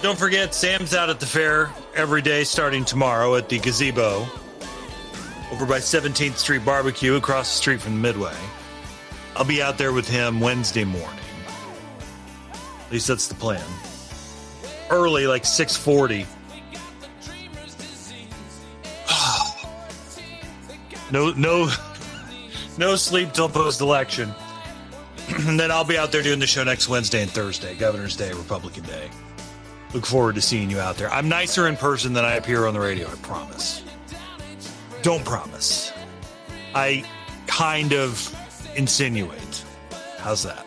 Don't forget, Sam's out at the fair every day starting tomorrow at the Gazebo over by 17th Street Barbecue across the street from the Midway. I'll be out there with him Wednesday morning. At least that's the plan. Early, like 6:40. No sleep till post-election. And then I'll be out there doing the show next Wednesday and Thursday, Governor's Day, Republican Day. Look forward to seeing you out there. I'm nicer in person than I appear on the radio, I promise. Don't promise. I kind of insinuate. How's that?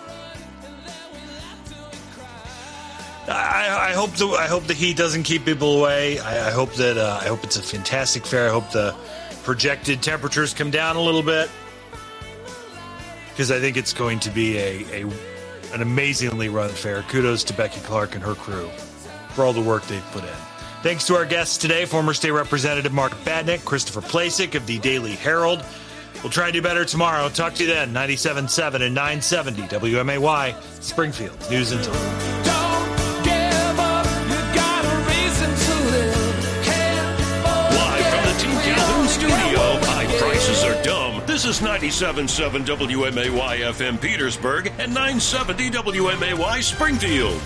I hope the heat doesn't keep people away. I hope it's a fantastic fair. I hope the projected temperatures come down a little bit, because I think it's going to be an amazingly run fair. Kudos to Becky Clark and her crew for all the work they've put in. Thanks to our guests today, former state representative Mark Batnick, Christopher Plasek of the Daily Herald. We'll try and do better tomorrow. Talk to you then. 97.7 and 970 WMAY, Springfield News and Talk. Prices are dumb. This is 97.7 WMAY FM Petersburg and 970 WMAY Springfield.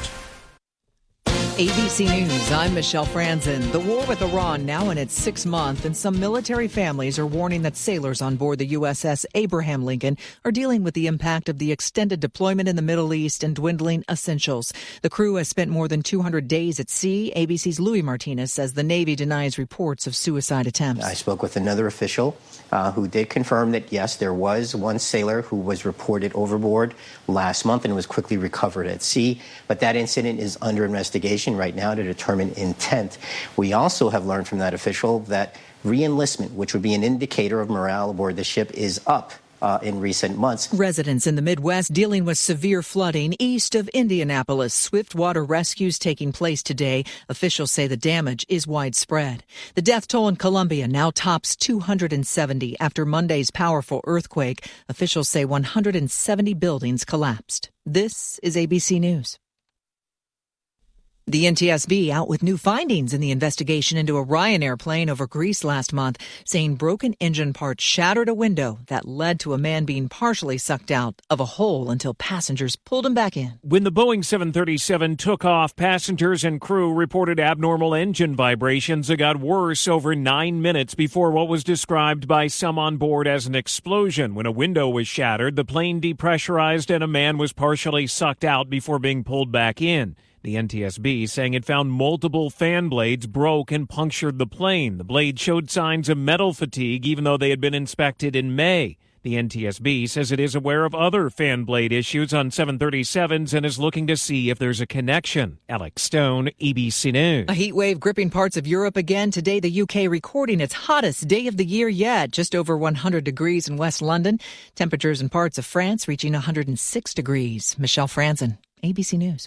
ABC News, I'm Michelle Franzen. The war with Iran now in its 6th month, and some military families are warning that sailors on board the USS Abraham Lincoln are dealing with the impact of the extended deployment in the Middle East and dwindling essentials. The crew has spent more than 200 days at sea. ABC's Louis Martinez says the Navy denies reports of suicide attempts. I spoke with another official who did confirm that, yes, there was one sailor who was reported overboard last month and was quickly recovered at sea. But that incident is under investigation right now to determine intent. We also have learned from that official that re-enlistment, which would be an indicator of morale aboard the ship, is up in recent months. Residents in the Midwest dealing with severe flooding east of Indianapolis. Swift water rescues taking place today. Officials say the damage is widespread. The death toll in Colombia now tops 270 after Monday's powerful earthquake. Officials say 170 buildings collapsed. This is ABC News. The NTSB out with new findings in the investigation into a Ryanair plane over Greece last month, saying broken engine parts shattered a window that led to a man being partially sucked out of a hole until passengers pulled him back in. When the Boeing 737 took off, passengers and crew reported abnormal engine vibrations that got worse over 9 minutes before what was described by some on board as an explosion. When a window was shattered, the plane depressurized and a man was partially sucked out before being pulled back in. The NTSB saying it found multiple fan blades broke and punctured the plane. The blade showed signs of metal fatigue even though they had been inspected in May. The NTSB says it is aware of other fan blade issues on 737s and is looking to see if there's a connection. Alex Stone, ABC News. A heat wave gripping parts of Europe again. Today, the UK recording its hottest day of the year yet, just over 100 degrees in West London. Temperatures in parts of France reaching 106 degrees. Michelle Franzen, ABC News.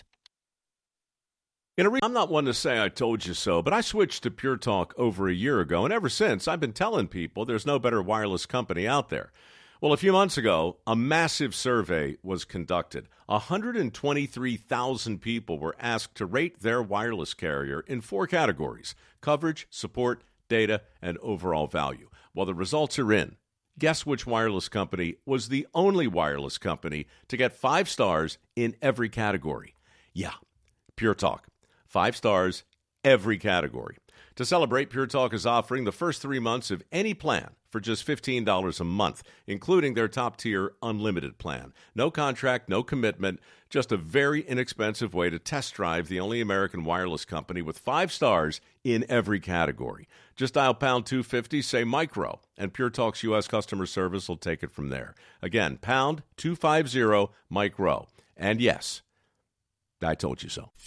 I'm not one to say I told you so, but I switched to Pure Talk over a year ago, and ever since, I've been telling people there's no better wireless company out there. Well, a few months ago, a massive survey was conducted. 123,000 people were asked to rate their wireless carrier in 4 categories: coverage, support, data, and overall value. Well, the results are in. Guess which wireless company was the only wireless company to get 5 stars in every category? Yeah, Pure Talk. 5 stars, every category. To celebrate, Pure Talk is offering the first 3 months of any plan for just $15 a month, including their top-tier unlimited plan. No contract, no commitment, just a very inexpensive way to test drive the only American wireless company with 5 stars in every category. Just dial pound 250, say micro, and Pure Talk's U.S. customer service will take it from there. Again, pound 250 micro. And yes, I told you so.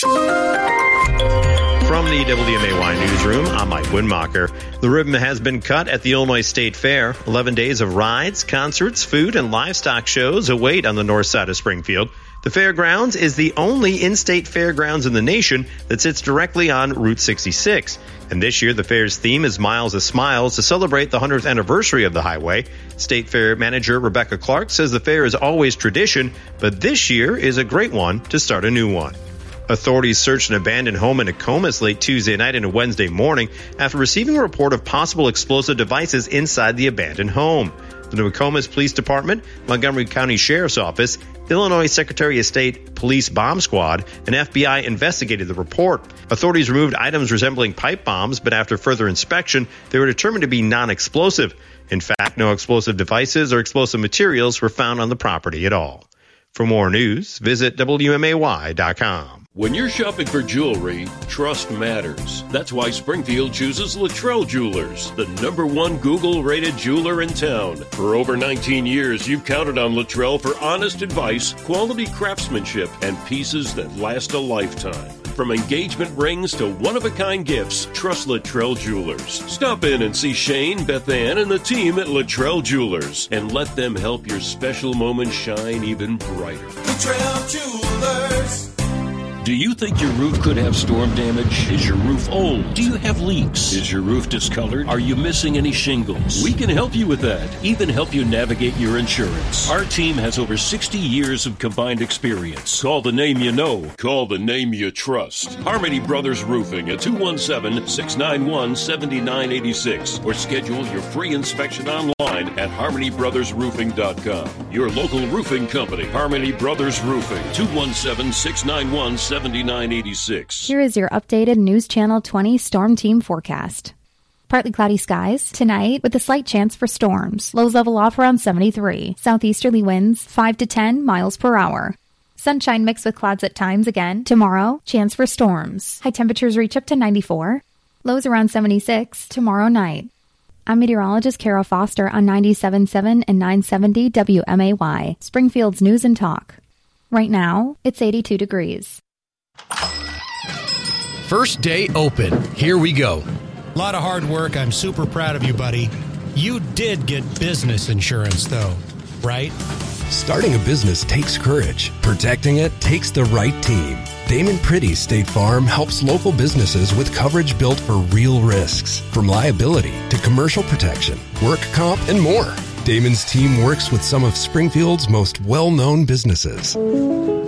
From the WMAY newsroom, I'm Mike Winmacher. The ribbon has been cut at the Illinois State Fair. 11 days of rides, concerts, food, and livestock shows await on the north side of Springfield. The fairgrounds is the only in-state fairgrounds in the nation that sits directly on Route 66. And this year, the fair's theme is Miles of Smiles to celebrate the 100th anniversary of the highway. State Fair manager Rebecca Clark says the fair is always tradition, but this year is a great one to start a new one. Authorities searched an abandoned home in Nokomis late Tuesday night into Wednesday morning after receiving a report of possible explosive devices inside the abandoned home. The Nokomis Police Department, Montgomery County Sheriff's Office, Illinois Secretary of State Police Bomb Squad, and FBI investigated the report. Authorities removed items resembling pipe bombs, but after further inspection, they were determined to be non-explosive. In fact, no explosive devices or explosive materials were found on the property at all. For more news, visit WMAY.com. When you're shopping for jewelry, trust matters. That's why Springfield chooses Luttrell Jewelers, the #1 Google-rated jeweler in town. For over 19 years, you've counted on Luttrell for honest advice, quality craftsmanship, and pieces that last a lifetime. From engagement rings to one-of-a-kind gifts, trust Luttrell Jewelers. Stop in and see Shane, Beth Ann, and the team at Luttrell Jewelers, and let them help your special moment shine even brighter. Luttrell Jewelers. Do you think your roof could have storm damage? Is your roof old? Do you have leaks? Is your roof discolored? Are you missing any shingles? We can help you with that. Even help you navigate your insurance. Our team has over 60 years of combined experience. Call the name you know. Call the name you trust. Harmony Brothers Roofing at 217-691-7986 or schedule your free inspection online at harmonybrothersroofing.com. Your local roofing company, Harmony Brothers Roofing, 217-691-7986. Here is your updated News Channel 20 Storm Team forecast. Partly cloudy skies tonight with a slight chance for storms. Lows level off around 73. Southeasterly winds 5 to 10 miles per hour. Sunshine mixed with clouds at times again. Tomorrow, chance for storms. High temperatures reach up to 94. Lows around 76 tomorrow night. I'm meteorologist Kara Foster on 97.7 and 970 WMAY, Springfield's News and Talk. Right now, it's 82 degrees. First day open. Here we go. A lot of hard work. I'm super proud of you, buddy. You did get business insurance, though, right? Starting a business takes courage. Protecting it takes the right team. Damon Pretty State Farm helps local businesses with coverage built for real risks, from liability to commercial protection, work comp, and more. Damon's team works with some of Springfield's most well-known businesses.